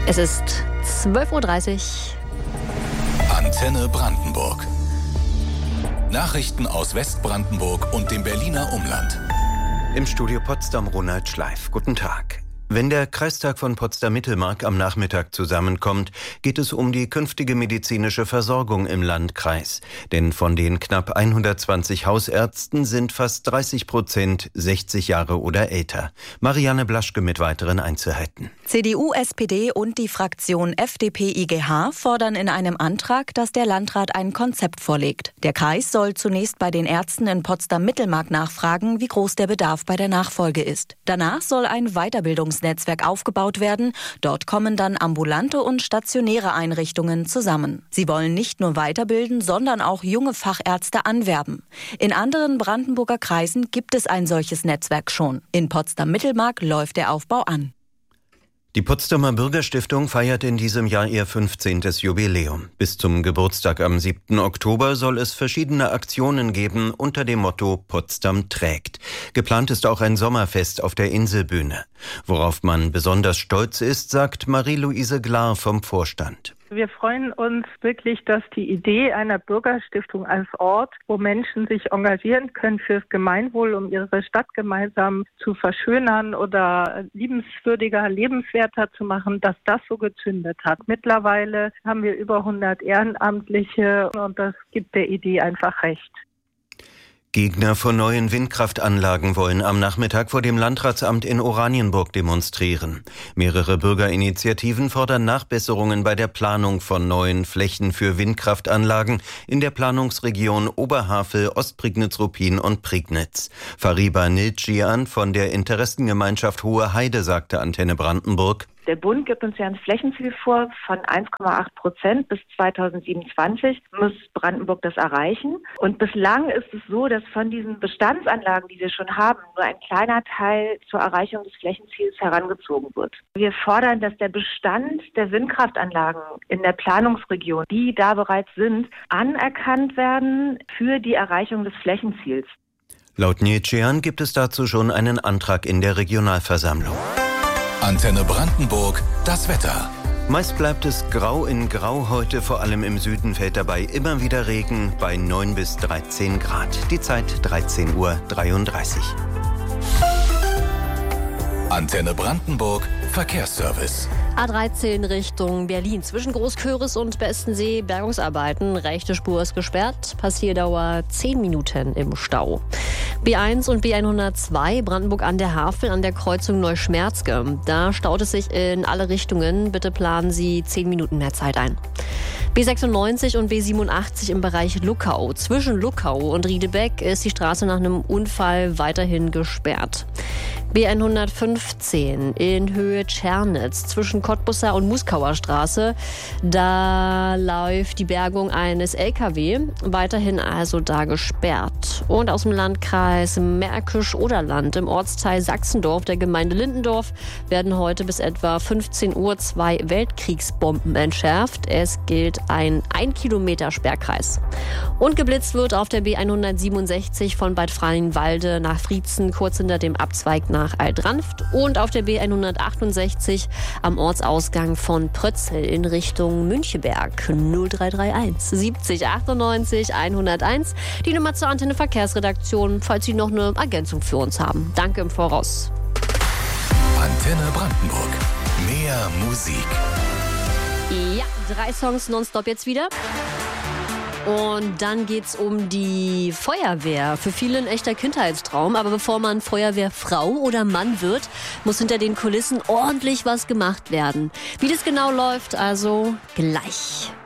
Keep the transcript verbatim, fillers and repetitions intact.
Es ist zwölf Uhr dreißig. Antenne Brandenburg. Nachrichten aus Westbrandenburg und dem Berliner Umland. Im Studio Potsdam Ronald Schleif. Guten Tag. Wenn der Kreistag von Potsdam-Mittelmark am Nachmittag zusammenkommt, geht es um die künftige medizinische Versorgung im Landkreis. Denn von den knapp hundertzwanzig Hausärzten sind fast dreißig Prozent sechzig Jahre oder älter. Marianne Blaschke mit weiteren Einzelheiten. C D U, S P D und die Fraktion F D P I G H fordern in einem Antrag, dass der Landrat ein Konzept vorlegt. Der Kreis soll zunächst bei den Ärzten in Potsdam-Mittelmark nachfragen, wie groß der Bedarf bei der Nachfolge ist. Danach soll ein Weiterbildungs Netzwerk aufgebaut werden. Dort kommen dann ambulante und stationäre Einrichtungen zusammen. Sie wollen nicht nur weiterbilden, sondern auch junge Fachärzte anwerben. In anderen Brandenburger Kreisen gibt es ein solches Netzwerk schon. In Potsdam-Mittelmark läuft der Aufbau an. Die Potsdamer Bürgerstiftung feiert in diesem Jahr ihr fünfzehntes Jubiläum. Bis zum Geburtstag am siebten Oktober soll es verschiedene Aktionen geben unter dem Motto Potsdam trägt. Geplant ist auch ein Sommerfest auf der Inselbühne. Worauf man besonders stolz ist, sagt Marie-Louise Glar vom Vorstand. Wir freuen uns wirklich, dass die Idee einer Bürgerstiftung als Ort, wo Menschen sich engagieren können fürs Gemeinwohl, um ihre Stadt gemeinsam zu verschönern oder liebenswürdiger, lebenswerter zu machen, dass das so gezündet hat. Mittlerweile haben wir über hundert Ehrenamtliche und das gibt der Idee einfach recht. Gegner von neuen Windkraftanlagen wollen am Nachmittag vor dem Landratsamt in Oranienburg demonstrieren. Mehrere Bürgerinitiativen fordern Nachbesserungen bei der Planung von neuen Flächen für Windkraftanlagen in der Planungsregion Oberhavel, Ostprignitz-Ruppin und Prignitz. Fariba Nilcian von der Interessengemeinschaft Hohe Heide sagte Antenne Brandenburg: Der Bund gibt uns ja ein Flächenziel vor von eins Komma acht Prozent bis zweitausendsiebenundzwanzig muss Brandenburg das erreichen. Und bislang ist es so, dass von diesen Bestandsanlagen, die wir schon haben, nur ein kleiner Teil zur Erreichung des Flächenziels herangezogen wird. Wir fordern, dass der Bestand der Windkraftanlagen in der Planungsregion, die da bereits sind, anerkannt werden für die Erreichung des Flächenziels. Laut Nilcian gibt es dazu schon einen Antrag in der Regionalversammlung. Antenne Brandenburg, das Wetter. Meist bleibt es grau in grau heute, vor allem im Süden fällt dabei immer wieder Regen bei neun bis dreizehn Grad. Die Zeit dreizehn Uhr dreiunddreißig. Antenne Brandenburg, Verkehrsservice. A dreizehn Richtung Berlin. Zwischen Großköris und Bestensee Bergungsarbeiten. Rechte Spur ist gesperrt. Passierdauer zehn Minuten im Stau. B eins und B hundertzwei Brandenburg an der Havel an der Kreuzung Neuschmerzge. Da staut es sich in alle Richtungen. Bitte planen Sie zehn Minuten mehr Zeit ein. B sechsundneunzig und B siebenundachtzig im Bereich Luckau. Zwischen Luckau und Riedebeck ist die Straße nach einem Unfall weiterhin gesperrt. B hundertfünfzehn in Höhe Tschernitz zwischen Cottbusser und Muskauer Straße. Da läuft die Bergung eines L K W, weiterhin also da gesperrt. Und aus dem Landkreis Märkisch-Oderland im Ortsteil Sachsendorf der Gemeinde Lindendorf werden heute bis etwa fünfzehn Uhr zwei Weltkriegsbomben entschärft. Es gilt ein ein Kilometer Sperrkreis. Und geblitzt wird auf der B hundertsiebenundsechzig von Bad Freienwalde nach Friezen, kurz hinter dem Abzweig nach Altranft, und auf der B hundertachtundsechzig am Ortsausgang von Prötzel in Richtung Müncheberg. null drei drei eins siebzig achtundneunzig hunderteins, die Nummer zur Antenne Verkehrsredaktion, falls Sie noch eine Ergänzung für uns haben. Danke im Voraus. Antenne Brandenburg. Mehr Musik. Ja, drei Songs nonstop jetzt wieder. Und dann geht's um die Feuerwehr. Für viele ein echter Kindheitstraum. Aber bevor man Feuerwehrfrau oder Mann wird, muss hinter den Kulissen ordentlich was gemacht werden. Wie das genau läuft, also gleich.